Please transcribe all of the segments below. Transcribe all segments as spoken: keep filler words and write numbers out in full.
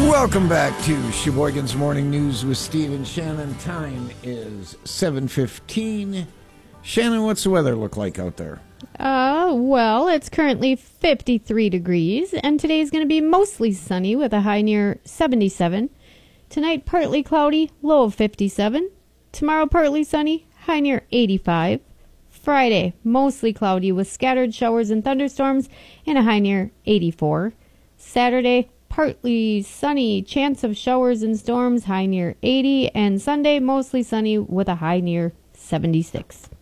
Welcome back to Sheboygan's Morning News with Steve and Shannon. Time is seven fifteen. Shannon, what's the weather look like out there? Uh, well, it's currently fifty-three degrees, and today's going to be mostly sunny with a high near seventy-seven. Tonight, partly cloudy, low of fifty-seven. Tomorrow, partly sunny, high near eighty-five. Friday, mostly cloudy with scattered showers and thunderstorms, and a high near eighty-four. Saturday, partly sunny, chance of showers and storms, high near eighty. And Sunday, mostly sunny with a high near seventy-six.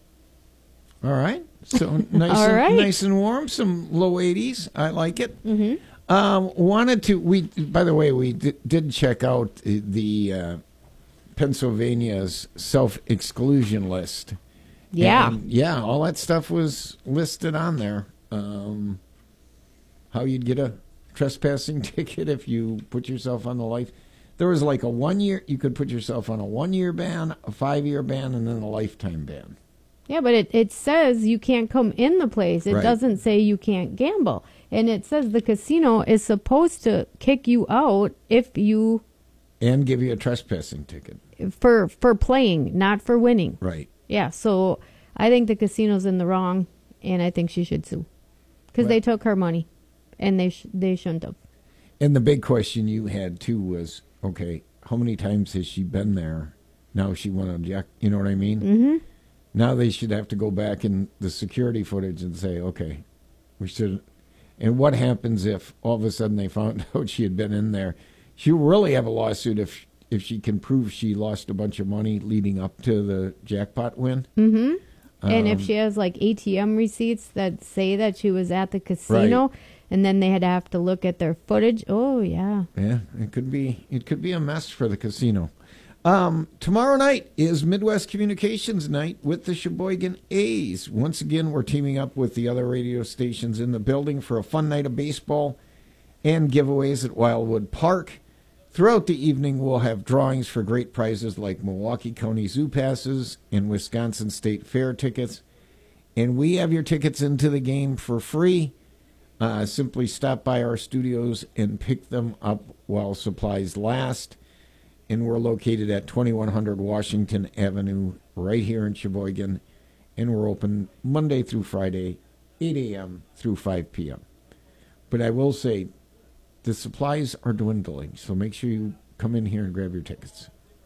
All right. So nice, All and, right. nice and warm, some low eighties. I like it. Mm-hmm. Um, wanted to, we, by the way, we d- did check out the uh, Pennsylvania's self-exclusion list. Yeah. And, yeah, all that stuff was listed on there. Um, how you'd get a trespassing ticket if you put yourself on the life. There was like a one year, you could put yourself on a one year ban, a five year ban, and then a lifetime ban. Yeah, but it, it says you can't come in the place. It Right. doesn't say you can't gamble. And it says the casino is supposed to kick you out if you... And give you a trespassing ticket. For, for playing, not for winning. Right. Yeah, so I think the casino's in the wrong, and I think she should sue. Because Well- they took her money, and they sh- they shouldn't have. And the big question you had, too, was, okay, how many times has she been there? Now she won a jack, you know what I mean? Mm-hmm. Now they should have to go back in the security footage and say, okay, we should. And what happens if all of a sudden they found out she had been in there? She'll really have a lawsuit if if she can prove she lost a bunch of money leading up to the jackpot win. Mm-hmm. And if Um, she has, like, A T M receipts that say that she was at the casino, Right. and then they had to have to look at their footage, oh, yeah. Yeah, it could be it could be a mess for the casino. Um, tomorrow night is Midwest Communications Night with the Sheboygan A's. Once again, we're teaming up with the other radio stations in the building for a fun night of baseball and giveaways at Wildwood Park. Throughout the evening, we'll have drawings for great prizes like Milwaukee County Zoo passes and Wisconsin State Fair tickets. And we have your tickets into the game for free. Uh, simply stop by our studios and pick them up while supplies last. And we're located at twenty-one hundred Washington Avenue right here in Sheboygan. And we're open Monday through Friday, eight a.m. through five p.m. But I will say, the supplies are dwindling, so make sure you come in here and grab your tickets.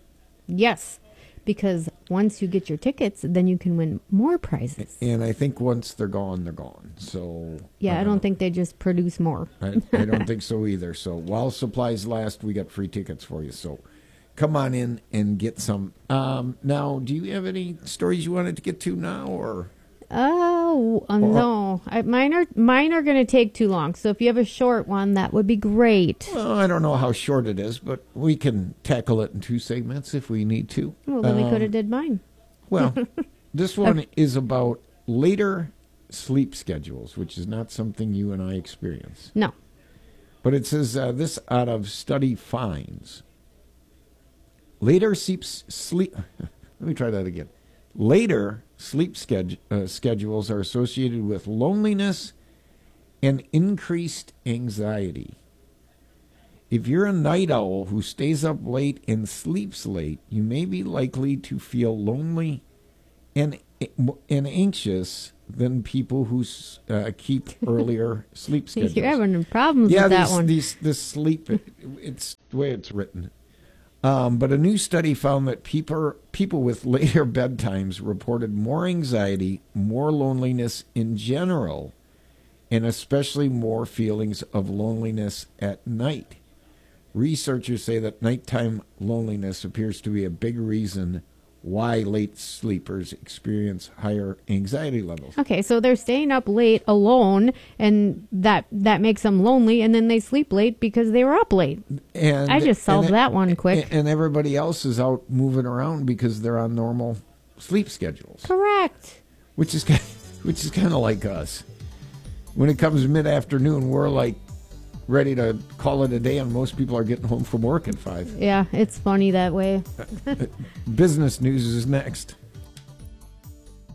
Yes, because once you get your tickets, then you can win more prizes. And I think once they're gone, they're gone. So Yeah, I don't think they just produce more. I, I don't think so either. So while supplies last, we got free tickets for you. So come on in and get some. Um, now, do you have any stories you wanted to get to now, or? Oh, uh, no. I, mine are, mine are going to take too long. So if you have a short one, that would be great. Well, I don't know how short it is, but we can tackle it in two segments if we need to. Well, then we Um, could have did mine. Well, this one is about later sleep schedules, which is not something you and I experience. No. But it says uh, this out of study finds. Later sleep, sleep let me try that again. Later sleep sched- uh, schedules are associated with loneliness and increased anxiety. If you're a night owl who stays up late and sleeps late, you may be likely to feel lonely and and anxious than people who uh, keep earlier sleep schedules. You're having problems yeah, with that these, one. these this sleep, it, it's the way it's written. Um, but a new study found that people people with later bedtimes reported more anxiety, more loneliness in general, and especially more feelings of loneliness at night. Researchers say that nighttime loneliness appears to be a big reason why late sleepers experience higher anxiety levels. Okay, so they're staying up late alone, and that that makes them lonely, and then they sleep late because they were up late. And I just solved and, that one quick. And everybody else is out moving around because they're on normal sleep schedules. Correct. Which is kind which is kind of like us. When it comes mid-afternoon, we're like ready to call it a day, and most people are getting home from work at five. Yeah, it's funny that way. Business news is next.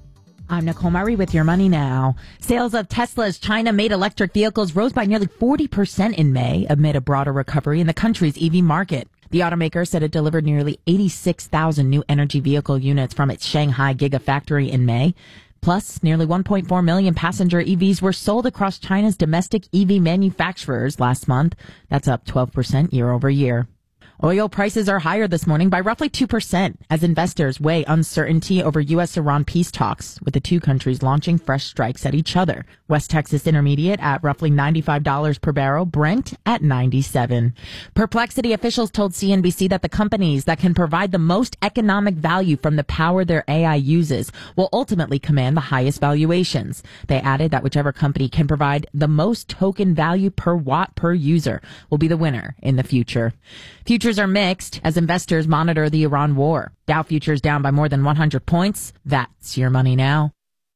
I'm Nicole Murray with Your Money Now. Sales of Tesla's China-made electric vehicles rose by nearly forty percent in May amid a broader recovery in the country's E V market. The automaker said it delivered nearly eighty-six thousand new energy vehicle units from its Shanghai Gigafactory in May. Plus, nearly one point four million passenger E Vs were sold across China's domestic E V manufacturers last month. That's up twelve percent year over year. Oil prices are higher this morning by roughly two percent as investors weigh uncertainty over U S Iran peace talks, with the two countries launching fresh strikes at each other. West Texas Intermediate at roughly ninety-five dollars per barrel, Brent at ninety-seven. Perplexity officials told C N B C that the companies that can provide the most economic value from the power their A I uses will ultimately command the highest valuations. They added that whichever company can provide the most token value per watt per user will be the winner in the future. Futures are mixed as investors monitor the Iran war. Dow futures down by more than one hundred points. That's Your Money Now.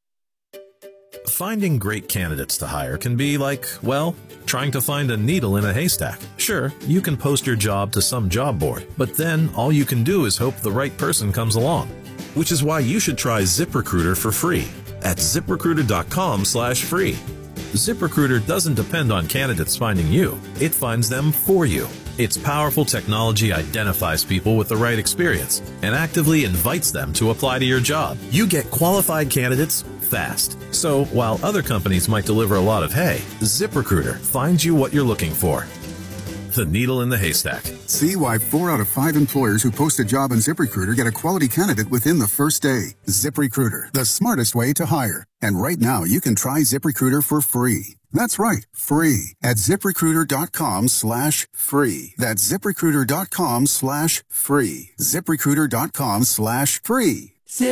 Finding great candidates to hire can be like, well, trying to find a needle in a haystack. Sure, you can post your job to some job board, but then all you can do is hope the right person comes along. Which is why you should try ZipRecruiter for free at ZipRecruiter.com slash free. ZipRecruiter doesn't depend on candidates finding you. It finds them for you. Its powerful technology identifies people with the right experience and actively invites them to apply to your job. You get qualified candidates fast. So while other companies might deliver a lot of hay, ZipRecruiter finds you what you're looking for. The needle in the haystack. See why four out of five employers who post a job on ZipRecruiter get a quality candidate within the first day. ZipRecruiter, the smartest way to hire. And right now, you can try ZipRecruiter for free. That's right, free at ZipRecruiter.com slash free. That's ZipRecruiter.com slash free. ZipRecruiter.com slash free.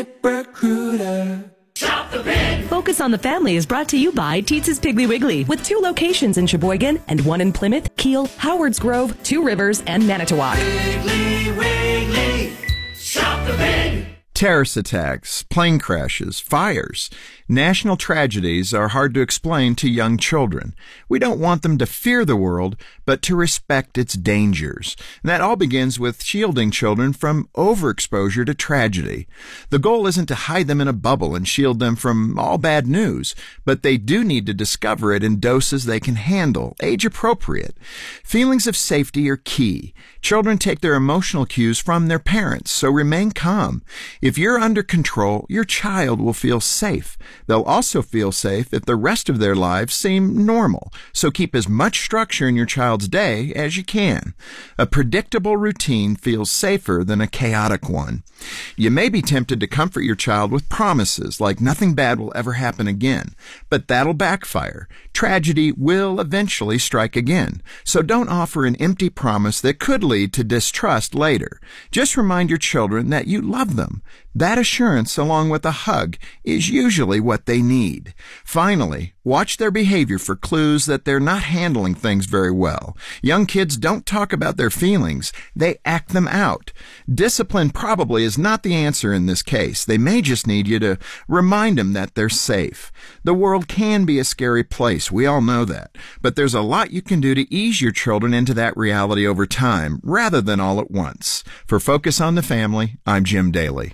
ZipRecruiter. Shop the Big! Focus on the Family is brought to you by Teetz's Piggly Wiggly, with two locations in Sheboygan and one in Plymouth, Kiel, Howards Grove, Two Rivers, and Manitowoc. Piggly Wiggly, shop the Big! Terrorist attacks, plane crashes, fires. National tragedies are hard to explain to young children. We don't want them to fear the world, but to respect its dangers. And that all begins with shielding children from overexposure to tragedy. The goal isn't to hide them in a bubble and shield them from all bad news, but they do need to discover it in doses they can handle, age appropriate. Feelings of safety are key. Children take their emotional cues from their parents, so remain calm. If you're under control, your child will feel safe. They'll also feel safe if the rest of their lives seem normal, so keep as much structure in your child's day as you can. A predictable routine feels safer than a chaotic one. You may be tempted to comfort your child with promises like nothing bad will ever happen again, but that'll backfire. Tragedy will eventually strike again, so don't offer an empty promise that could lead to distrust later. Just remind your children that you love them. That assurance, along with a hug, is usually what they need. Finally, watch their behavior for clues that they're not handling things very well. Young kids don't talk about their feelings, they act them out. Discipline probably is not the answer in this case. They may just need you to remind them that they're safe. The world can be a scary place, we all know that. But there's a lot you can do to ease your children into that reality over time, rather than all at once. For Focus on the Family, I'm Jim Daly.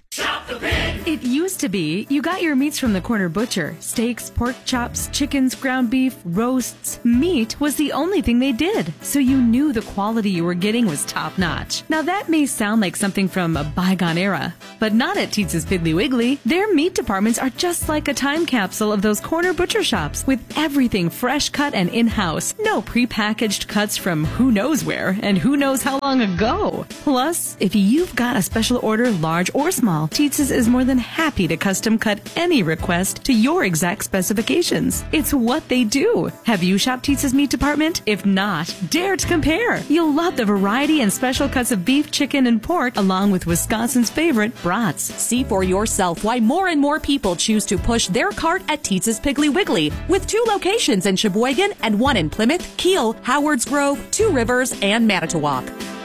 It used to be you got your meats from the corner butcher. Steaks, pork chops, chickens, ground beef, roasts. Meat was the only thing they did, so you knew the quality you were getting was top-notch. Now that may sound like something from a bygone era, but not at Teetz's Piggly Wiggly. Their meat departments are just like a time capsule of those corner butcher shops, with everything fresh cut and in-house. No prepackaged cuts from who knows where and who knows how long ago. Plus, if you've got a special order, large or small, Teetz's is more than happy to custom cut any request to your exact specifications. It's what they do. Have you shopped Teetz's meat department? If not, dare to compare. You'll love the variety and special cuts of beef, chicken, and pork, along with Wisconsin's favorite brats. See for yourself why more and more people choose to push their cart at Teetz's Piggly Wiggly, with two locations in Sheboygan and one in Plymouth, Kiel, Howards Grove, Two Rivers, and Manitowoc.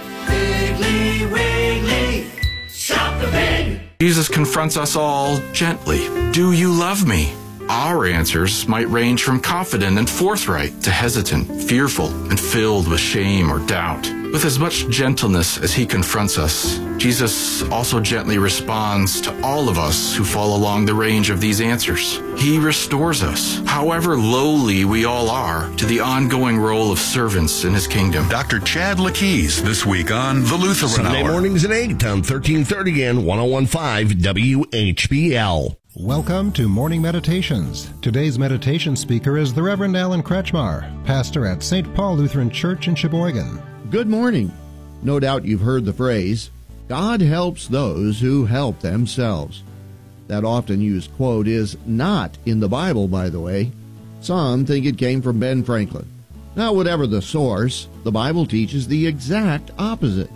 Piggly Wiggly, shop the Big! Jesus confronts us all gently. Do you love me? Our answers might range from confident and forthright to hesitant, fearful, and filled with shame or doubt. With as much gentleness as he confronts us, Jesus also gently responds to all of us who fall along the range of these answers. He restores us, however lowly we all are, to the ongoing role of servants in his kingdom. Doctor Chad Lakeys this week on The Lutheran Sunday Hour. mornings at eight on thirteen thirty and one oh one point five W H B L. Welcome to Morning Meditations. Today's meditation speaker is the Reverend Alan Kretschmar, pastor at Saint Paul Lutheran Church in Sheboygan. Good morning. No doubt you've heard the phrase, God helps those who help themselves. That often used quote is not in the Bible, by the way. Some think it came from Ben Franklin. Now, whatever the source, the Bible teaches the exact opposite.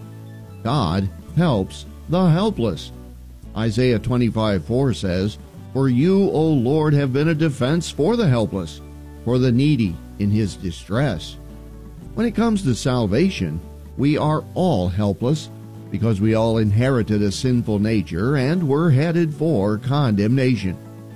God helps the helpless. Isaiah twenty-five four says, For you, O Lord, have been a defense for the helpless, for the needy in his distress. When it comes to salvation, we are all helpless because we all inherited a sinful nature and were headed for condemnation.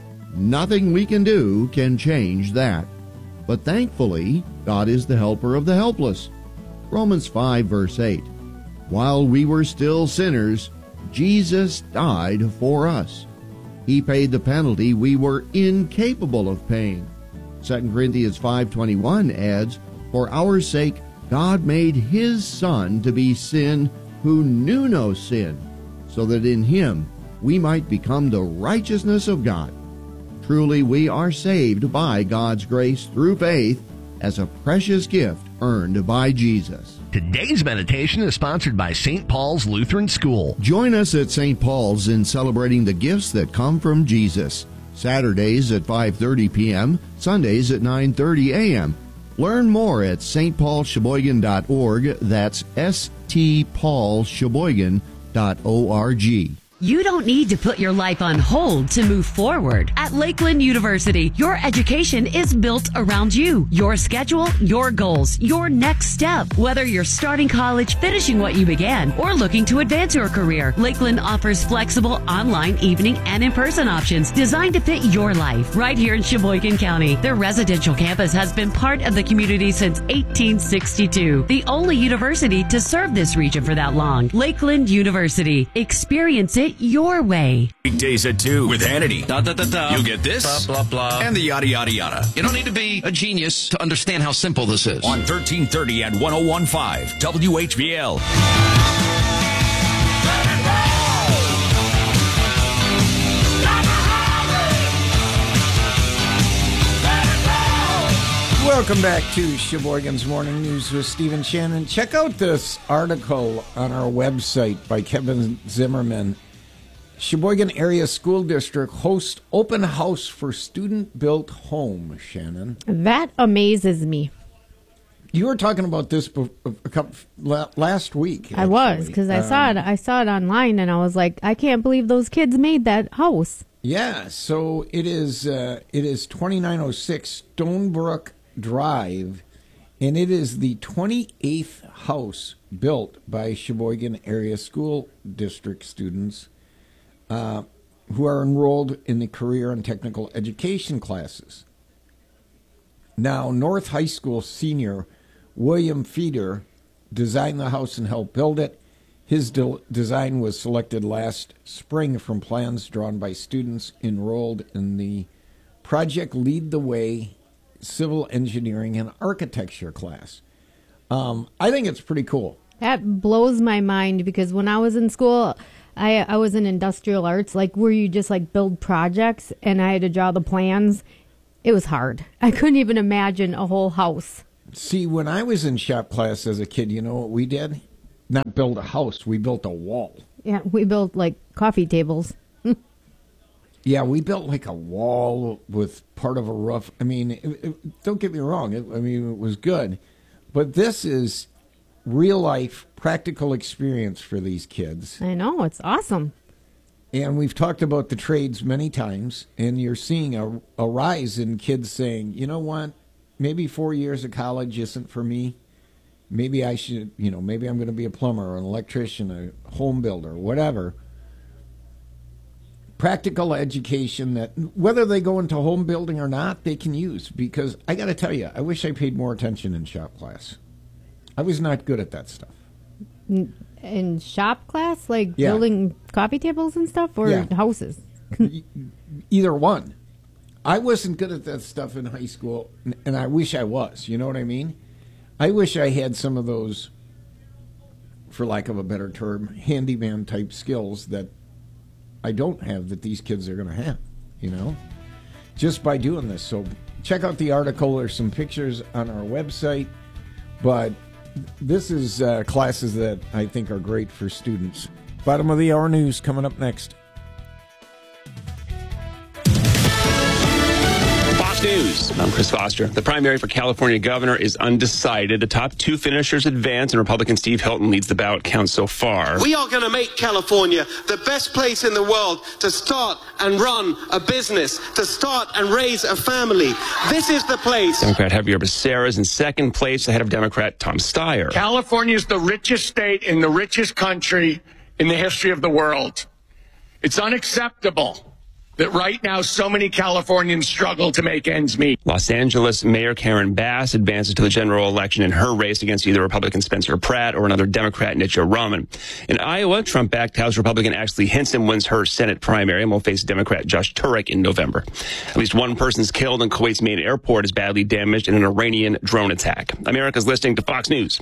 Nothing we can do can change that. But thankfully, God is the helper of the helpless. Romans five verse eight. While we were still sinners, Jesus died for us. He paid the penalty we were incapable of paying. Second Corinthians five twenty-one adds, For our sake God made his Son to be sin who knew no sin, so that in him we might become the righteousness of God. Truly we are saved by God's grace through faith as a precious gift earned by Jesus. Today's meditation is sponsored by Saint Paul's Lutheran School. Join us at Saint Paul's in celebrating the gifts that come from Jesus. Saturdays at five thirty p.m., Sundays at nine thirty a.m. Learn more at s t paul sheboygan dot org. That's s t paul sheboygan dot org. You don't need to put your life on hold to move forward. At Lakeland University, your education is built around you, your schedule, your goals, your next step. Whether you're starting college, finishing what you began, or looking to advance your career, Lakeland offers flexible online, evening, and in-person options designed to fit your life. Right here in Sheboygan County, their residential campus has been part of the community since eighteen sixty-two. The only university to serve this region for that long. Lakeland University. Experience it your way. Weekdays at two with Hannity. Da, da, da, da. You get this, blah, blah, blah, and the yada, yada, yada. You don't need to be a genius to understand how simple this is. On thirteen thirty and one oh one point five W H B L. Welcome back to Sheboygan's Morning News with Stephen Shannon. Check out this article on our website by Kevin Zimmerman. Sheboygan Area School District hosts open house for student-built home, Shannon. That amazes me. You were talking about this a couple, last week. Actually. I was, because I um, saw it. I saw it online, and I was like, I can't believe those kids made that house. Yeah, so it is. Uh, it is twenty-nine oh six Stonebrook Drive, and it is the twenty-eighth house built by Sheboygan Area School District students uh, who are enrolled in the career and technical education classes. Now, North High School senior William Feeder designed the house and helped build it. His de- design was selected last spring from plans drawn by students enrolled in the Project Lead the Way Civil Engineering and Architecture class. Um, I think it's pretty cool. That blows my mind because when I was in school, I, I was in industrial arts, like where you just like build projects, and I had to draw the plans. It was hard. I couldn't even imagine a whole house. See, when I was in shop class as a kid, you know what we did? Not build a house, we built a wall. Yeah, we built like coffee tables. Yeah, we built like a wall with part of a roof. I mean, it, it, don't get me wrong. It, I mean, it was good. But this is real-life, practical experience for these kids. I know. It's awesome. And we've talked about the trades many times, and you're seeing a, a rise in kids saying, you know what, maybe four years of college isn't for me. Maybe I should, you know, maybe I'm going to be a plumber or an electrician, a home builder, whatever. practical education that whether they go into home building or not, they can use. Because I got to tell you, I wish I paid more attention in shop class. I was not good at that stuff. In shop class, like yeah. building coffee tables and stuff, or yeah. houses? Either one. I wasn't good at that stuff in high school, and I wish I was. You know what I mean? I wish I had some of those, for lack of a better term, handyman type skills that I don't have that these kids are going to have, you know, just by doing this. So check out the article. There's some pictures on our website, but this is uh, classes that I think are great for students. Bottom of the hour news coming up next. News. I'm Chris Foster. The primary for California governor is undecided. The top two finishers advance, and Republican Steve Hilton leads the ballot count so far. We are going to make California the best place in the world to start and run a business, to start and raise a family. This is the place. Democrat Javier Becerra is in second place ahead of Democrat Tom Steyer. California is the richest state in the richest country in the history of the world. It's unacceptable that right now so many Californians struggle to make ends meet. Los Angeles Mayor Karen Bass advances to the general election in her race against either Republican Spencer Pratt or another Democrat Nitya Raman. In Iowa, Trump-backed House Republican Ashley Hinson wins her Senate primary and will face Democrat Josh Turek in November. At least one person's killed and Kuwait's main airport is badly damaged in an Iranian drone attack. America's listening to Fox News.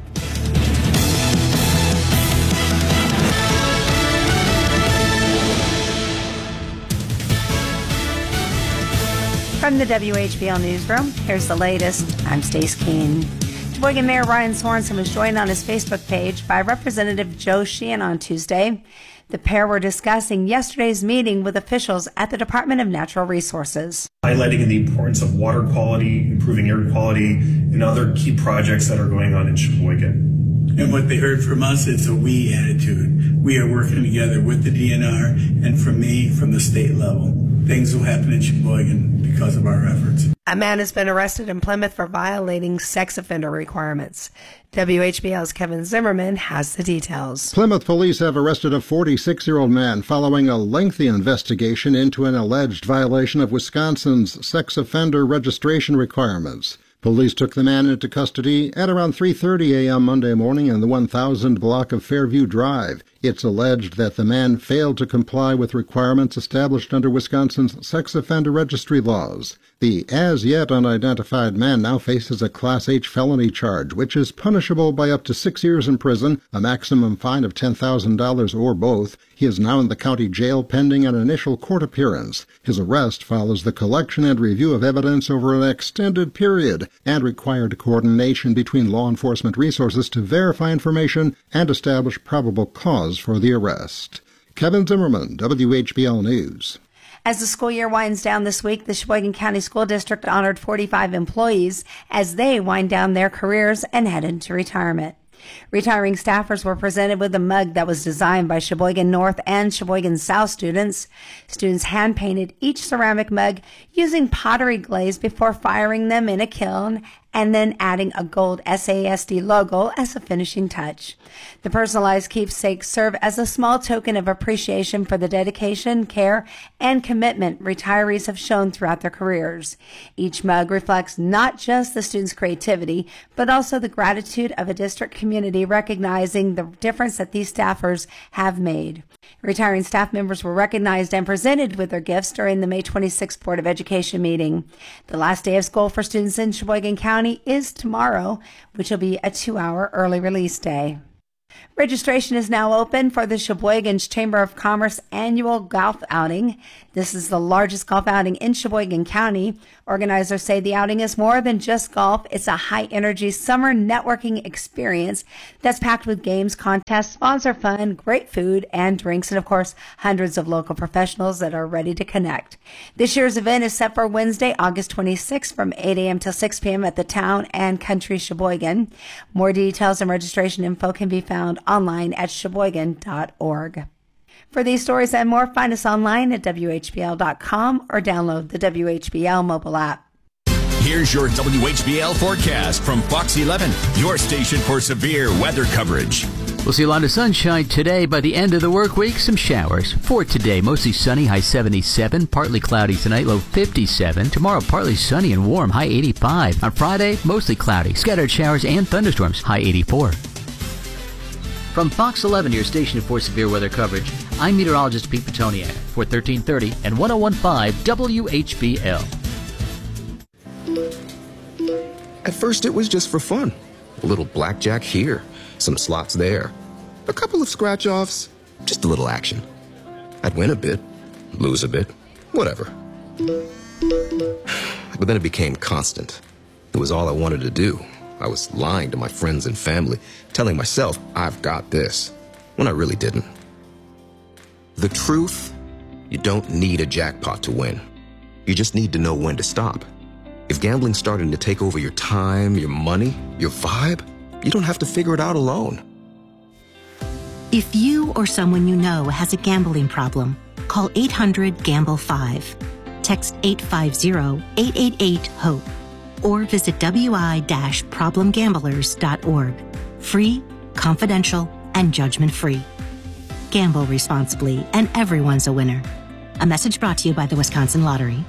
From the W H B L Newsroom, here's the latest. I'm Stace Keene. Sheboygan Mayor Ryan Sorensen was joined on his Facebook page by Representative Joe Sheehan on Tuesday. The pair were discussing yesterday's meeting with officials at the Department of Natural Resources. Highlighting the importance of water quality, improving air quality, and other key projects that are going on in Sheboygan. And what they heard from us is a we attitude. We are working together with the D N R and from me, from the state level. Things will happen in Sheboygan because of our efforts. A man has been arrested in Plymouth for violating sex offender requirements. W H B L's Kevin Zimmerman has the details. Plymouth police have arrested a forty-six-year-old man following a lengthy investigation into an alleged violation of Wisconsin's sex offender registration requirements. Police took the man into custody at around three thirty a.m. Monday morning in the one thousand block of Fairview Drive. It's alleged that the man failed to comply with requirements established under Wisconsin's sex offender registry laws. The as-yet unidentified man now faces a Class H felony charge, which is punishable by up to six years in prison, a maximum fine of ten thousand dollars or both. He is now in the county jail pending an initial court appearance. His arrest follows the collection and review of evidence over an extended period and required coordination between law enforcement resources to verify information and establish probable cause for the arrest. Kevin Zimmerman, W H B L News. As the school year winds down this week, the Sheboygan County School District honored forty-five employees as they wind down their careers and head into retirement. Retiring staffers were presented with a mug that was designed by Sheboygan North and Sheboygan South students. Students hand-painted each ceramic mug using pottery glaze before firing them in a kiln and then adding a gold S A S D logo as a finishing touch. The personalized keepsakes serve as a small token of appreciation for the dedication, care, and commitment retirees have shown throughout their careers. Each mug reflects not just the students' creativity, but also the gratitude of a district community recognizing the difference that these staffers have made. Retiring staff members were recognized and presented with their gifts during the May twenty-sixth Board of Education meeting. The last day of school for students in Sheboygan County is tomorrow, which will be a two-hour early release day. Registration is now open for the Sheboygan Chamber of Commerce annual golf outing. This is the largest golf outing in Sheboygan County. Organizers say the outing is more than just golf. It's a high-energy summer networking experience that's packed with games, contests, sponsor fun, great food and drinks, and of course, hundreds of local professionals that are ready to connect. This year's event is set for Wednesday, August twenty-sixth from eight a.m. till six p.m. at the Town and Country Sheboygan. More details and registration info can be found online at sheboygan dot org. For these stories and more, find us online at W H B L dot com or download the W H B L mobile app. Here's your W H B L forecast from Fox eleven, your station for severe weather coverage. We'll see a lot of sunshine today. By the end of the work week, some showers. For today, mostly sunny, high seventy-seven. Partly cloudy tonight, low fifty-seven. Tomorrow, partly sunny and warm, high eighty-five. On Friday, mostly cloudy. Scattered showers and thunderstorms, high eighty-four. From Fox eleven, your station for severe weather coverage, I'm meteorologist Pete Petoniak for thirteen thirty and ten fifteen W H B L. At first, it was just for fun. A little blackjack here, some slots there, a couple of scratch-offs, just a little action. I'd win a bit, lose a bit, whatever. But then it became constant. It was all I wanted to do. I was lying to my friends and family, telling myself, I've got this, when I really didn't. The truth, you don't need a jackpot to win. You just need to know when to stop. If gambling's starting to take over your time, your money, your vibe, you don't have to figure it out alone. If you or someone you know has a gambling problem, call eight hundred gamble five. Text eight five zero, eight eight eight, HOPE. Or visit w i dash problem gamblers dot org. Free, confidential, and judgment-free. Gamble responsibly, and everyone's a winner. A message brought to you by the Wisconsin Lottery.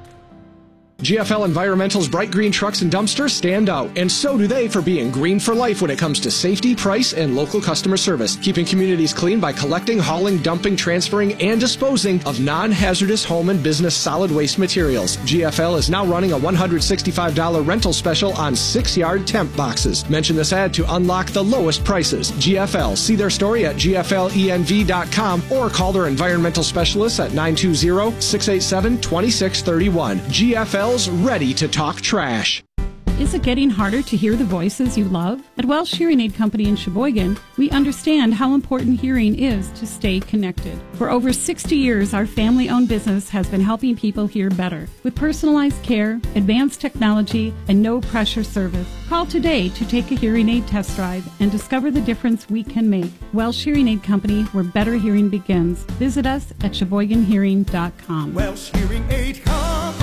G F L Environmental's bright green trucks and dumpsters stand out, and so do they for being green for life when it comes to safety, price, and local customer service. Keeping communities clean by collecting, hauling, dumping, transferring, and disposing of non-hazardous home and business solid waste materials. G F L is now running a one hundred sixty-five dollars rental special on six-yard temp boxes. Mention this ad to unlock the lowest prices. G F L. See their story at G F L E N V dot com or call their environmental specialists at nine two zero, six eight seven, two six three one. G F L ready to talk trash. Is it getting harder to hear the voices you love? At Welsh Hearing Aid Company in Sheboygan, we understand how important hearing is to stay connected. For over sixty years, our family-owned business has been helping people hear better with personalized care, advanced technology, and no-pressure service. Call today to take a hearing aid test drive and discover the difference we can make. Welsh Hearing Aid Company, where better hearing begins. Visit us at sheboygan hearing dot com. Welsh Hearing Aid Company.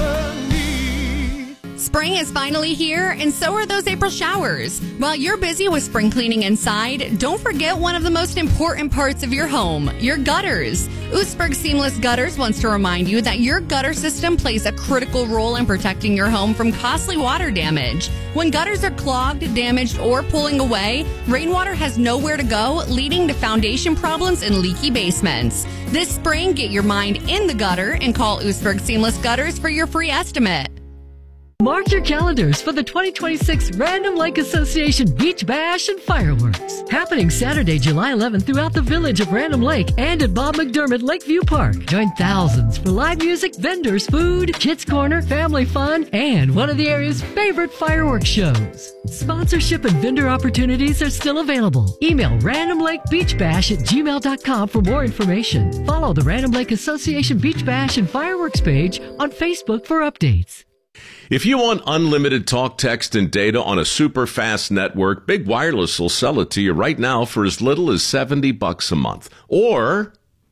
Spring is finally here, and so are those April showers. While you're busy with spring cleaning inside, don't forget one of the most important parts of your home, your gutters. Oostburg Seamless Gutters wants to remind you that your gutter system plays a critical role in protecting your home from costly water damage. When gutters are clogged, damaged, or pulling away, rainwater has nowhere to go, leading to foundation problems and leaky basements. This spring, get your mind in the gutter and call Oostburg Seamless Gutters for your free estimate. Mark your calendars for the twenty twenty-six Random Lake Association Beach Bash and Fireworks. Happening Saturday, July eleventh throughout the village of Random Lake and at Bob McDermott Lakeview Park. Join thousands for live music, vendors, food, kids corner, family fun, and one of the area's favorite fireworks shows. Sponsorship and vendor opportunities are still available. Email Random Lake Beach Bash at gmail dot com for more information. Follow the Random Lake Association Beach Bash and Fireworks page on Facebook for updates. If you want unlimited talk, text, and data on a super fast network, Big Wireless will sell it to you right now for as little as seventy bucks a month. Or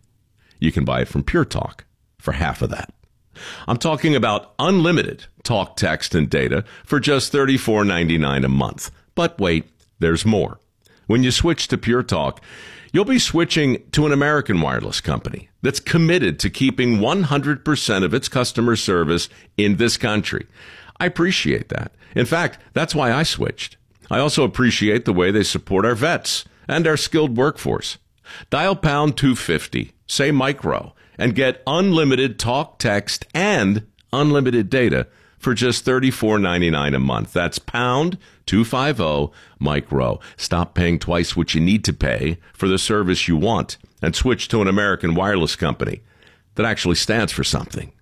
you can buy it from Pure Talk for half of that. I'm talking about unlimited talk, text, and data for just thirty-four ninety-nine a month. But wait, there's more. When you switch to Pure Talk, you'll be switching to an American wireless company that's committed to keeping one hundred percent of its customer service in this country. I appreciate that. In fact, that's why I switched. I also appreciate the way they support our vets and our skilled workforce. Dial pound two fifty, say micro, and get unlimited talk, text, and unlimited data for just thirty-four ninety-nine a month. That's pound two fifty micro. Stop paying twice what you need to pay for the service you want and switch to an American wireless company that actually stands for something.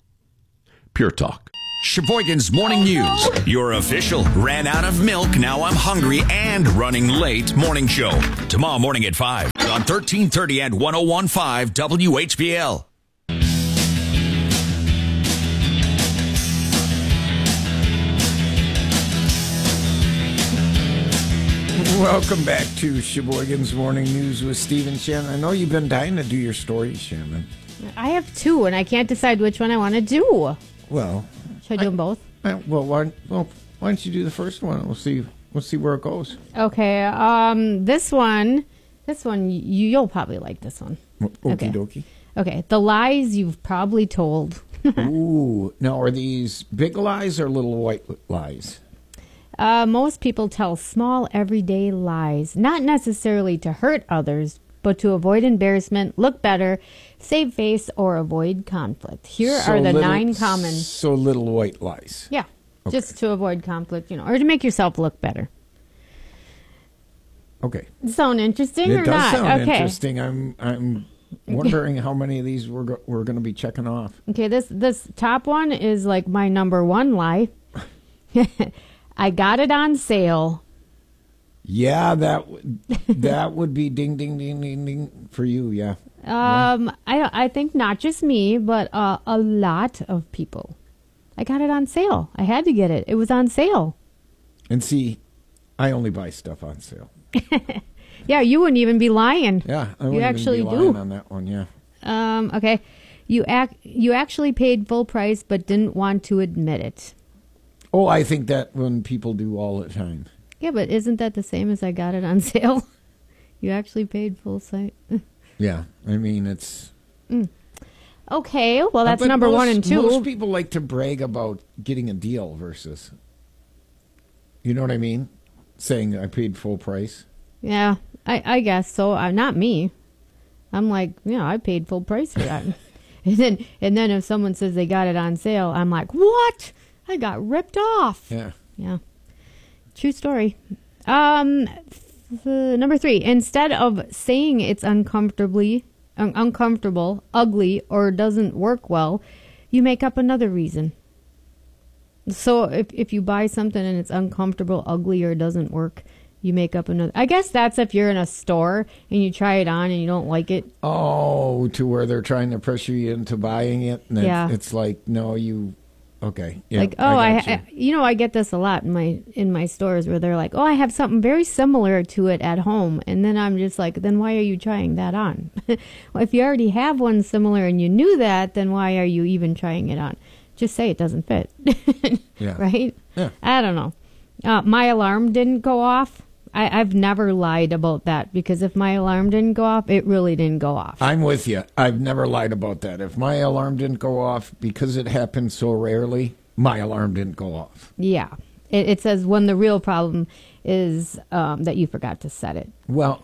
Pure Talk. Sheboygan's Morning News. Your official ran out of milk, now I'm hungry, and running late morning show. Tomorrow morning at five on thirteen thirty and ten fifteen W H B L. Welcome back to Sheboygan's Morning News with Steve and Shannon. I know you've been dying to do your stories, Shannon. I have two, and I can't decide which one I want to do. Well, should I do them both? I, well, why, well, why don't you do the first one? We'll see. We'll see where it goes. Okay. Um, this one, This one, you, you'll probably like this one. Okie Okay. dokie. Okay, the lies you've probably told. Ooh. Now, are these big lies or little white lies? Uh, most people tell small, everyday lies, not necessarily to hurt others, but to avoid embarrassment, look better, save face, or avoid conflict. Here So are the little- nine common. So little white lies. Yeah, Okay. just to avoid conflict, you know, or to make yourself look better. Okay. Sound interesting It or does not? sound Okay. interesting. I'm I'm wondering how many of these we're go- we're going to be checking off. Okay, this this top one is like my number one lie. I got it on sale. Yeah, that would that would be ding ding ding ding ding for you. Yeah. Um, I I think not just me, but uh, a lot of people. I got it on sale. I had to get it. It was on sale. And see, I only buy stuff on sale. Yeah, you wouldn't even be lying. Yeah, I you wouldn't actually even be do. lying on that one. Yeah. Um, okay, you act. You actually paid full price, but didn't want to admit it. Oh, I think that when people do all the time. Yeah, but isn't that the same as I got it on sale? You actually paid full site. Yeah, I mean it's. Mm. Okay, well that's But number most- one and two. Most people like to brag about getting a deal versus. You know what I mean? Saying I paid full price. Yeah, I, I guess so. Uh, not me. I'm like, yeah, I paid full price for that. and then and then if someone says they got it on sale, I'm like, what? I got ripped off. Yeah. Yeah. True story. Um, th- number three. Instead of saying it's uncomfortably un- uncomfortable, ugly, or doesn't work well, you make up another reason. So if if you buy something and it's uncomfortable, ugly, or doesn't work, you make up another. I guess that's if you're in a store and you try it on and you don't like it. Oh, to where they're trying to pressure you into buying it, and Yeah. it's, it's like, no, you. Okay. Yeah, like, oh, I, got you. I, you know, I get this a lot in my in my stores where they're like, oh, I have something very similar to it at home, and then I'm just like, then why are you trying that on? Well, if you already have one similar and you knew that, then why are you even trying it on? Just say it doesn't fit. Yeah. Right? Yeah. I don't know. Uh, my alarm didn't go off. I, I've never lied about that because if my alarm didn't go off, it really didn't go off. I'm with you. I've never lied about that. If my alarm didn't go off, because it happens so rarely, my alarm didn't go off. Yeah. It, it says when the real problem is um, that you forgot to set it. Well,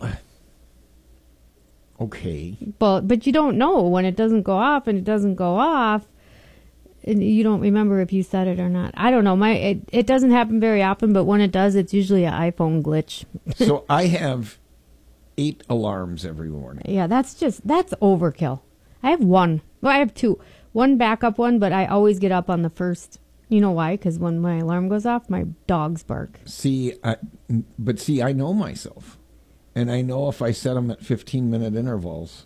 okay. But but you don't know when it doesn't go off and it doesn't go off. And you don't remember if you set it or not. I don't know. My it, it doesn't happen very often, but when it does, it's usually an iPhone glitch. So I have eight alarms every morning. Yeah, that's just that's overkill. I have one. Well, I have two. One backup one, but I always get up on the first. You know why? Because when my alarm goes off, my dogs bark. See, I, but see, I know myself, and I know if I set them at fifteen minute intervals,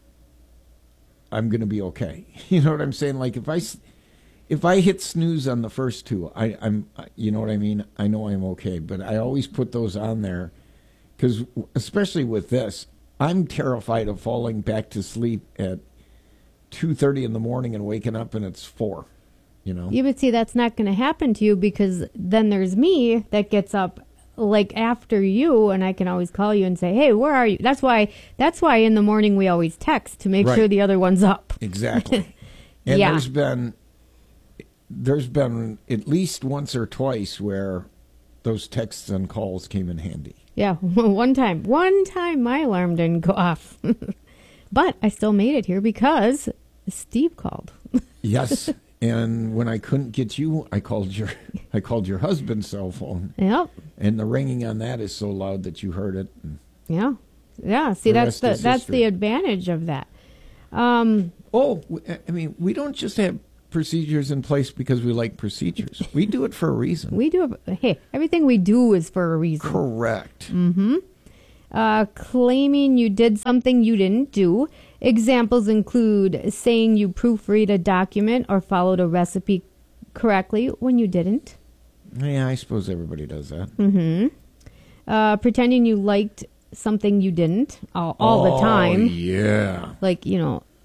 I'm going to be okay. You know what I'm saying? Like if I, s- if I hit snooze on the first two, I, I'm, you know what I mean? I know I'm okay, but I always put those on there because, especially with this, I'm terrified of falling back to sleep at two thirty in the morning and waking up and it's four. You know? Yeah, but see, that's not going to happen to you because then there's me that gets up like after you, and I can always call you and say, "Hey, where are you?" That's why. That's why in the morning we always text to make Right. sure the other one's up. Exactly. And Yeah. there's been there's been at least once or twice where those texts and calls came in handy. Yeah, one time, one time my alarm didn't go off, but I still made it here because Steve called. Yes. And when I couldn't get you, I called your I called your husband's cell phone. Yep. And the ringing on that is so loud that you heard it. Yeah, yeah. See, The that's rest the is that's history. the advantage of that. Um, oh, I mean, we don't just have procedures in place because we like procedures. We do it for a reason. We do. Hey, everything we do is for a reason. Correct. Mm-hmm. Uh, claiming you did something you didn't do. Examples include saying you proofread a document or followed a recipe correctly when you didn't. Yeah, I suppose everybody does that. Mm-hmm. Uh, pretending you liked something you didn't all, all Oh, the time. yeah. Like, you know,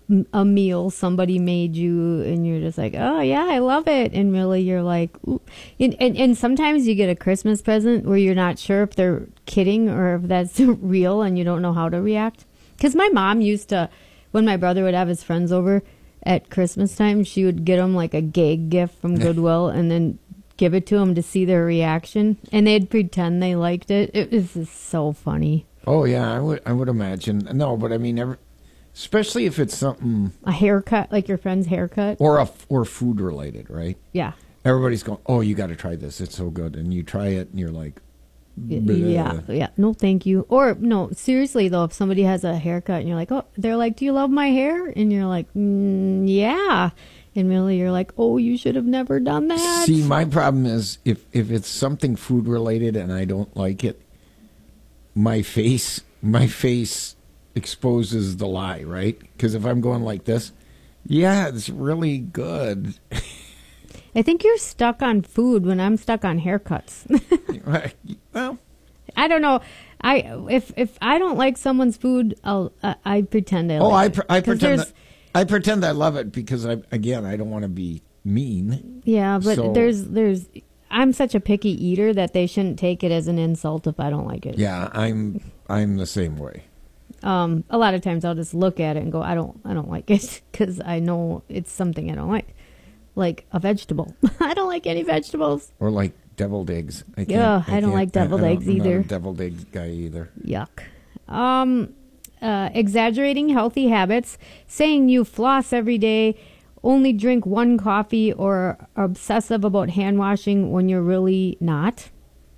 a meal somebody made you and you're just like, oh yeah, I love it, and really you're like, ooh. And, and and sometimes you get a Christmas present where you're not sure if they're kidding or if that's real and you don't know how to react. Because my mom used to, when my brother would have his friends over at Christmas time, she would get them like a gag gift from Goodwill and then give it to them to see their reaction, and they'd pretend they liked it. It was just so funny. Oh yeah, I would I would imagine. No, but I mean, every, especially if it's something, a haircut, like your friend's haircut, or a or food related, right? Yeah. Everybody's going, oh, you got to try this. It's so good, and you try it, and you're like, bleh. yeah, yeah. No, thank you. Or no, seriously though, if somebody has a haircut and you're like, oh, they're like, do you love my hair? And you're like, mm, yeah. And really, you're like, oh, you should have never done that. See, my problem is if if it's something food related and I don't like it, my face, my face exposes the lie, right? Because if I'm going like this, yeah, it's really good. I think you're stuck on food when I'm stuck on haircuts. Well, I don't know. I if if I don't like someone's food, I'll uh, I pretend I. Oh, like I it. pr- I 'Cause pretend there's- that, I pretend I love it because I again I don't want to be mean. Yeah, but So- there's there's I'm such a picky eater that they shouldn't take it as an insult if I don't like it. Yeah, I'm I'm the same way. Um, a lot of times I'll just look at it and go, I don't I don't like it because I know it's something I don't like, like a vegetable. I don't like any vegetables. Or like deviled eggs. I can't, Yeah, I don't can't- like deviled I, I eggs don't, I'm either. not a deviled eggs guy either. Yuck. Um, uh, exaggerating healthy habits, saying you floss every day, only drink one coffee, or are obsessive about hand washing when you're really not.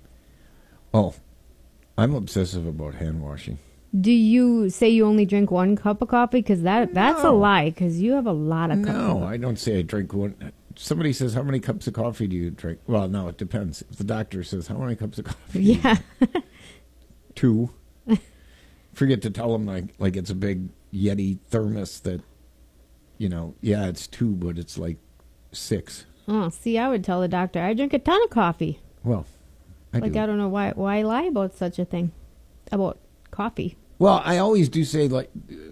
Oh, I'm obsessive about hand washing. Do you say you only drink one cup of coffee? Because that, that's a No. lie, because you have a lot of cups. No, I don't say I drink one. Somebody says, how many cups of coffee do you drink? Well, no, it depends. If the doctor says, how many cups of coffee? do you Yeah. drink? Two. Forget to tell them like, like it's a big Yeti thermos that, you know, yeah, it's two, but it's like six. Oh, see, I would tell the doctor, I drink a ton of coffee. Well, I like, do. I don't know why, why lie about such a thing, about coffee. Well, I always do say like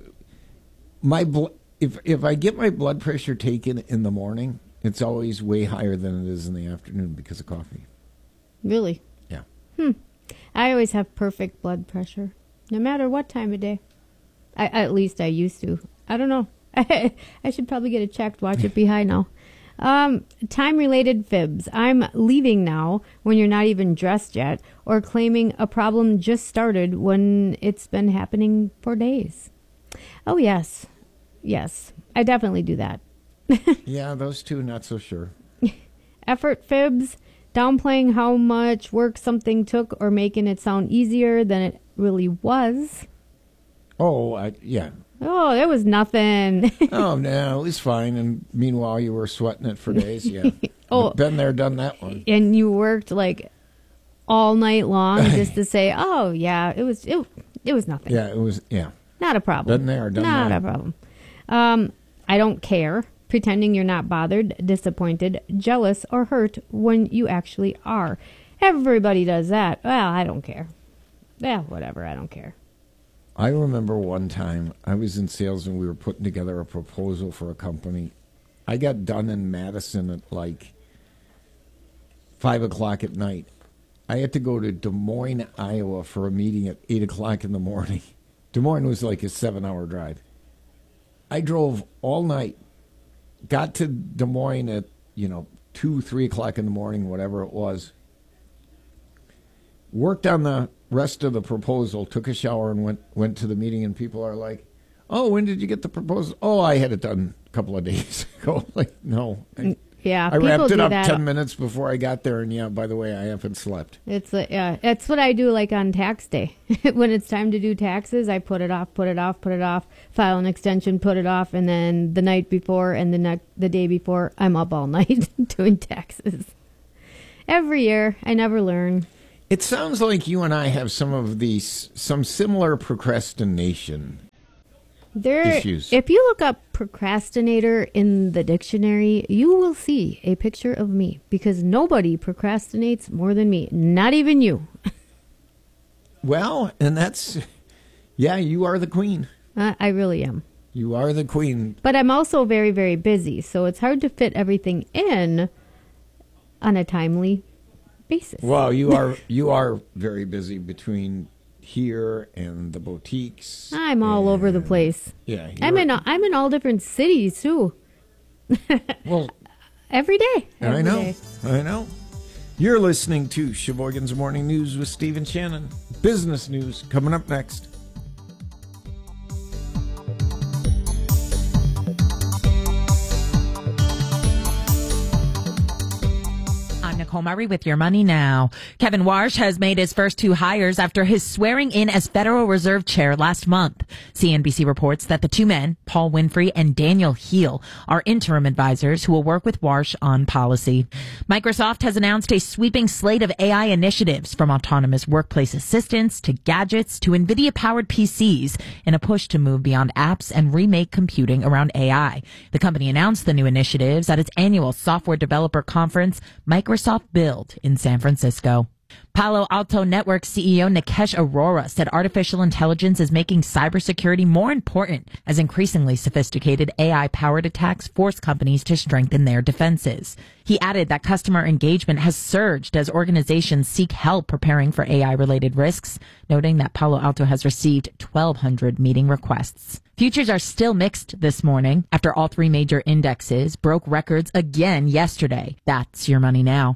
my bl- if if I get my blood pressure taken in the morning, it's always way higher than it is in the afternoon because of coffee. Really? Yeah. Hmm. I always have perfect blood pressure, no matter what time of day. I, at least I used to. I don't know. I should probably get it checked. Watch it be high now. Um, time-related fibs. I'm leaving now when you're not even dressed yet, or claiming a problem just started when it's been happening for days. Oh, yes. Yes. I definitely do that. Yeah, those two, not so sure. Effort fibs. Downplaying how much work something took or making it sound easier than it really was. Oh, I, yeah. Oh, it was nothing. Oh, no, it was fine. And meanwhile, you were sweating it for days. Yeah. Oh. Been there, done that one. And you worked like all night long just to say, oh, yeah, it was it, it was nothing. Yeah, it was, yeah. Not a problem. Been there, done Not that. a problem. Um, I don't care. Pretending you're not bothered, disappointed, jealous, or hurt when you actually are. Everybody does that. Well, I don't care. Yeah, whatever. I don't care. I remember one time I was in sales and we were putting together a proposal for a company. I got done in Madison at like five o'clock at night. I had to go to Des Moines, Iowa for a meeting at eight o'clock in the morning. Des Moines was like a seven-hour drive. I drove all night, got to Des Moines at, you know, two, three o'clock in the morning, whatever it was. Worked on the rest of the proposal, took a shower, and went went to the meeting. And people are like, "Oh, when did you get the proposal?" "Oh, I had it done a couple of days ago." Like, no, I, Yeah, I people wrapped it do up that. ten minutes before I got there. And yeah, by the way, I haven't slept. It's uh, yeah, it's what I do like on tax day. When it's time to do taxes, I put it off, put it off, put it off, file an extension, put it off, and then the night before and the ne- the day before, I'm up all night doing taxes. Every year, I never learn. It sounds like you and I have some of these, some similar procrastination There, issues. if you look up procrastinator in the dictionary, you will see a picture of me, because nobody procrastinates more than me, not even you. Well, and that's, yeah, you are the queen. I, I really am. You are the queen. But I'm also very, very busy, so it's hard to fit everything in on a timely basis. Well, you are you are very busy between here and the boutiques. I'm all over the place. Yeah, I'm in I'm in all different cities too. Well, every day. I every know. day. I know. You're listening to Sheboygan's Morning News with Steve and Shannon. Business news coming up next. Nicole Murray with Your Money Now. Kevin Warsh has made his first two hires after his swearing in as Federal Reserve Chair last month. C N B C reports that the two men, Paul Winfrey and Daniel Heel, are interim advisors who will work with Warsh on policy. Microsoft has announced a sweeping slate of A I initiatives, from autonomous workplace assistants to gadgets to NVIDIA-powered P Cs, in a push to move beyond apps and remake computing around A I. The company announced the new initiatives at its annual software developer conference, Microsoft Build, in San Francisco. Palo Alto Network C E O Nikesh Arora said artificial intelligence is making cybersecurity more important as increasingly sophisticated A I-powered attacks force companies to strengthen their defenses. He added that customer engagement has surged as organizations seek help preparing for A I-related risks, noting that Palo Alto has received twelve hundred meeting requests. Futures are still mixed this morning after all three major indexes broke records again yesterday. That's Your Money Now.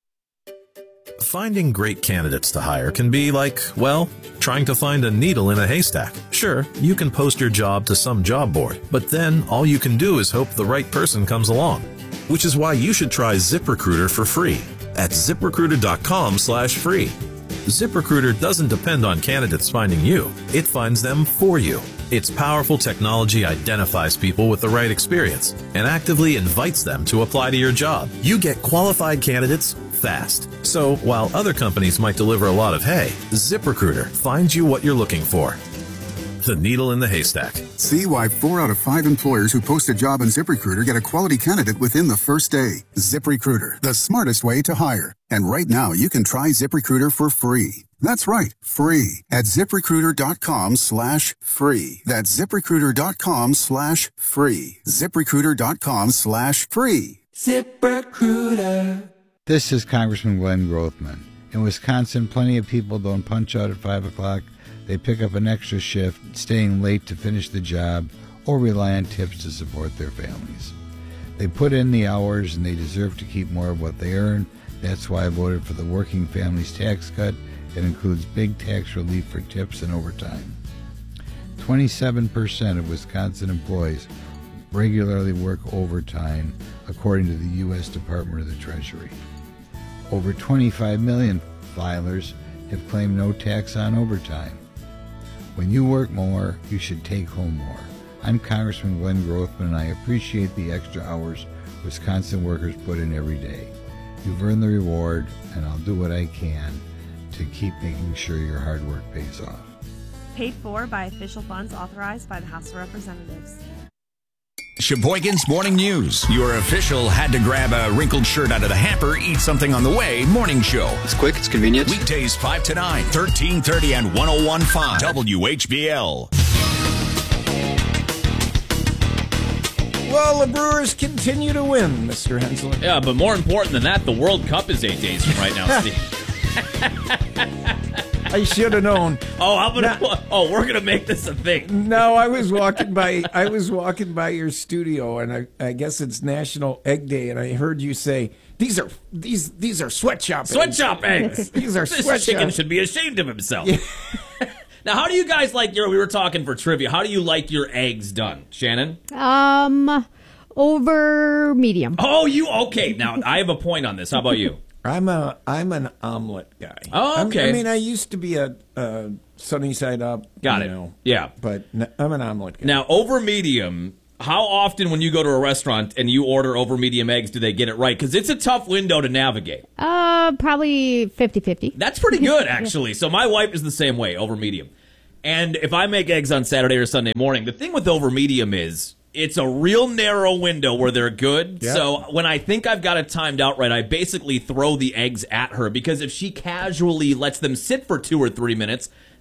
Finding great candidates to hire can be like, well, trying to find a needle in a haystack. Sure, you can post your job to some job board, but then all you can do is hope the right person comes along. Which is why you should try ZipRecruiter for free at ZipRecruiter.com slash free. ZipRecruiter doesn't depend on candidates finding you. It finds them for you. Its powerful technology identifies people with the right experience and actively invites them to apply to your job. You get qualified candidates fast. So while other companies might deliver a lot of hay, ZipRecruiter finds you what you're looking for. The needle in the haystack. See why four out of five employers who post a job on ZipRecruiter get a quality candidate within the first day. ZipRecruiter, the smartest way to hire. And right now, you can try ZipRecruiter for free. That's right, free at ZipRecruiter.com slash free. That's ZipRecruiter.com slash free. ZipRecruiter.com slash free. ZipRecruiter. This is Congressman Glenn Grothman. In Wisconsin, plenty of people don't punch out at five o'clock. They pick up an extra shift, staying late to finish the job, or rely on tips to support their families. They put in the hours and they deserve to keep more of what they earn. That's why I voted for the Working Families Tax Cut. It includes big tax relief for tips and overtime. twenty-seven percent of Wisconsin employees regularly work overtime, according to the U S Department of the Treasury. Over twenty-five million filers have claimed no tax on overtime. When you work more, you should take home more. I'm Congressman Glenn Grothman, and I appreciate the extra hours Wisconsin workers put in every day. You've earned the reward, and I'll do what I can to keep making sure your hard work pays off. Paid for by official funds authorized by the House of Representatives. Sheboygan's Morning News. Your official had to grab a wrinkled shirt out of the hamper, eat something on the way morning show. It's quick, it's convenient. Weekdays five to nine, thirteen thirty and one oh one point five W H B L. Well, the Brewers continue to win, Mister Hensel. Yeah, but more important than that, the World Cup is eight days from right now, Steve. I should have known. Oh, how about now, oh, we're gonna make this a thing. No, I was walking by. I was walking by your studio, and I, I guess it's National Egg Day, and I heard you say these are these these are sweatshop sweatshop eggs. eggs. These are this sweatshop. chicken should be ashamed of himself. Yeah. Now, how do you guys like your? We were talking for trivia. How do you like your eggs done, Shannon? Um, over medium. Oh, you okay? Now I have a point on this. How about you? I'm a I'm an omelet guy. Oh, okay. I'm, I mean, I used to be a, a sunny side up. Got you it. Know, yeah, but I'm an omelet guy. Now, over medium. How often, when you go to a restaurant and you order over medium eggs, do they get it right? Because it's a tough window to navigate. Uh, probably fifty-fifty. That's pretty good, actually. Yeah. So my wife is the same way, over medium. And if I make eggs on Saturday or Sunday morning, the thing with over medium is it's a real narrow window where they're good. Yep. So when I think I've got it timed out right, I basically throw the eggs at her, because if she casually lets them sit for two or three minutes,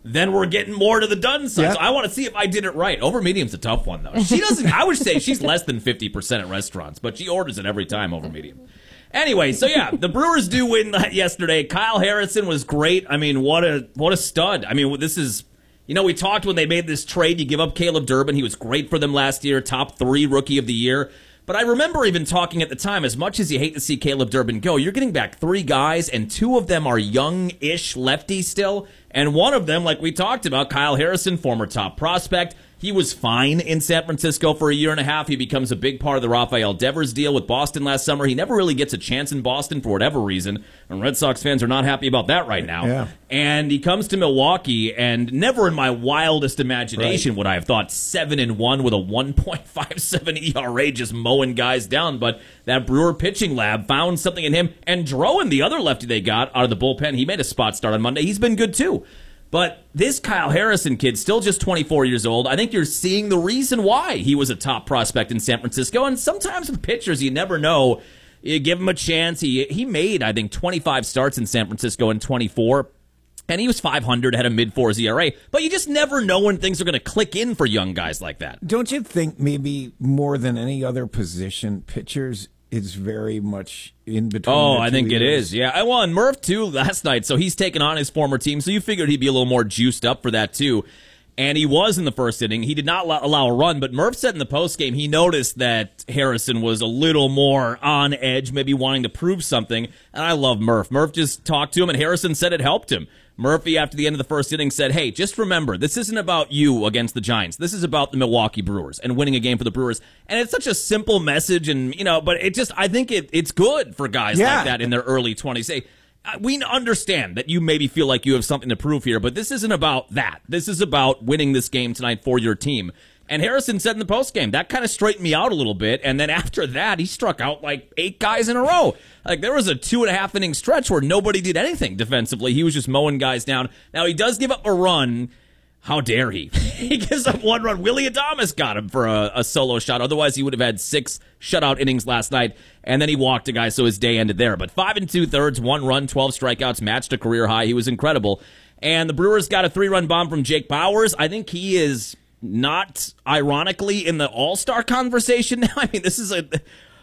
then we're getting more to the done side. Yep. So I want to see if I did it right. Over medium's a tough one, though. She doesn't, I would say she's less than fifty percent at restaurants, but she orders it every time over medium. Anyway, so yeah, the Brewers do win yesterday. Kyle Harrison was great. I mean, what a what a stud. I mean, this is, you know, we talked when they made this trade. You give up Caleb Durbin. He was great for them last year, top three rookie of the year. But I remember even talking at the time, as much as you hate to see Caleb Durbin go, you're getting back three guys, and two of them are young-ish lefties still. And one of them, like we talked about, Kyle Harrison, former top prospect. He was fine in San Francisco for a year and a half. He becomes a big part of the Rafael Devers deal with Boston last summer. He never really gets a chance in Boston for whatever reason, and Red Sox fans are not happy about that right now. Yeah. And he comes to Milwaukee, and never in my wildest imagination Right. would I have thought seven and one with a one point five seven E R A, just mowing guys down. But that Brewer pitching lab found something in him. And Drowan, the other lefty they got out of the bullpen, he made a spot start on Monday. He's been good too. But this Kyle Harrison kid, still just twenty-four years old, I think you're seeing the reason why he was a top prospect in San Francisco. And sometimes with pitchers, you never know. You give him a chance. He he made, I think, twenty-five starts in San Francisco in twenty-four. And he was five hundred, had a mid-fours E R A. But you just never know when things are going to click in for young guys like that. Don't you think maybe more than any other position, pitchers is very much in between? Oh, the I two think it years? is. Yeah, I won Murph too last night, so he's taken on his former team. So you figured he'd be a little more juiced up for that too. And he was in the first inning. He did not allow a run, but Murph said in the postgame he noticed that Harrison was a little more on edge, maybe wanting to prove something. And I love Murph. Murph just talked to him, and Harrison said it helped him. Murphy, after the end of the first inning, said, hey, just remember, this isn't about you against the Giants. This is about the Milwaukee Brewers and winning a game for the Brewers. And it's such a simple message, and, you know, but it just, I think it, it's good for guys Yeah. like that in their early twenties. Say, we understand that you maybe feel like you have something to prove here, but this isn't about that. This is about winning this game tonight for your team. And Harrison said in the postgame, that kind of straightened me out a little bit. And then after that, he struck out like eight guys in a row. Like, there was a two and a half inning stretch where nobody did anything defensively. He was just mowing guys down. Now, he does give up a run. How dare he? He gives up one run. Willie Adames got him for a, a solo shot. Otherwise, he would have had six shutout innings last night. And then he walked a guy, so his day ended there. But five and two thirds, one run, twelve strikeouts, matched a career high. He was incredible. And the Brewers got a three-run bomb from Jake Bauers. I think he is not ironically in the all-star conversation now. I mean, this is a,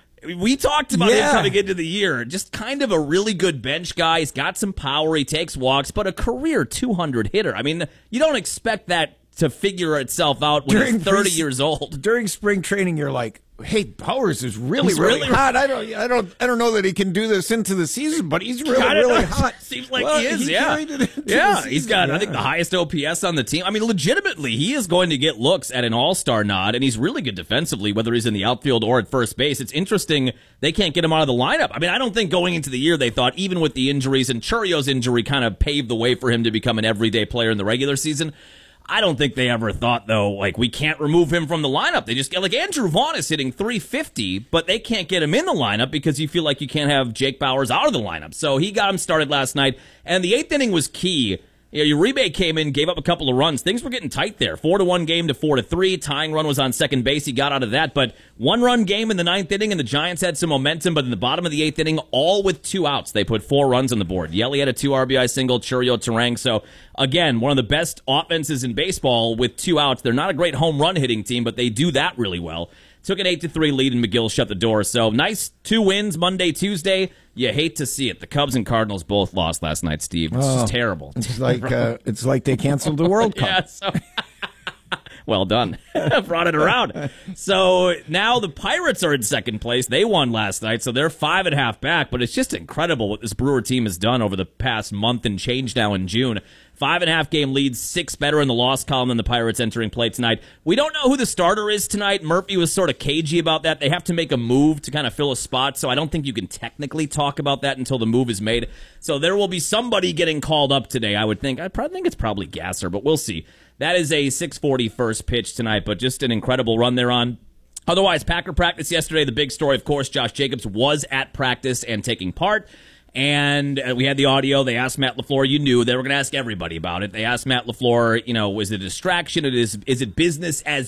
we talked about Yeah. him coming into the year, just kind of a really good bench guy. He's got some power. He takes walks, but a career two hundred hitter. I mean, you don't expect that to figure itself out when During he's thirty pre- years old. During spring training, you're like, hey, Powers is really, He's really, really- hot. I don't, I don't, I don't know that he can do this into the season, but he's really, Kinda really does. hot. Seems like Well, he is, he yeah. carried it into Yeah, the he's season, got, I yeah. think, the highest O P S on the team. I mean, legitimately, he is going to get looks at an all-star nod, and he's really good defensively, whether he's in the outfield or at first base. It's interesting they can't get him out of the lineup. I mean, I don't think going into the year they thought, even with the injuries, and Churio's injury kind of paved the way for him to become an everyday player in the regular season. I don't think they ever thought, though, like, we can't remove him from the lineup. They just get, like, Andrew Vaughn is hitting three fifty, but they can't get him in the lineup because you feel like you can't have Jake Bauers out of the lineup. So he got him started last night, and the eighth inning was key. You know, Uribe came in, gave up a couple of runs. Things were getting tight there. Four to one game to four to three. Tying run was on second base. He got out of that, but one run game in the ninth inning, and the Giants had some momentum. But in the bottom of the eighth inning, all with two outs, they put four runs on the board. Yelly had a two R B I single. Churio Terang. So again, one of the best offenses in baseball with two outs. They're not a great home run hitting team, but they do that really well. Took an eight to three lead, and McGill shut the door. So nice two wins Monday, Tuesday. You hate to see it. The Cubs and Cardinals both lost last night, Steve. It's Oh, just terrible. It's like uh, it's like they canceled the World Cup. Yeah, so well done. Brought it around. So now the Pirates are in second place. They won last night, so they're five and a half back. But it's just incredible what this Brewer team has done over the past month and change now in June. Five and a half game leads, six better in the loss column than the Pirates entering play tonight. We don't know who the starter is tonight. Murphy was sort of cagey about that. They have to make a move to kind of fill a spot, so I don't think you can technically talk about that until the move is made. So there will be somebody getting called up today, I would think. I probably think it's probably Gasser, but we'll see. That is a six forty first pitch tonight, but just an incredible run they're on. Otherwise, Packer practice yesterday. The big story, of course, Josh Jacobs was at practice and taking part. And we had the audio. They asked Matt LaFleur. You knew they were going to ask everybody about it. They asked Matt LaFleur, you know, was it a distraction? It is, is it business as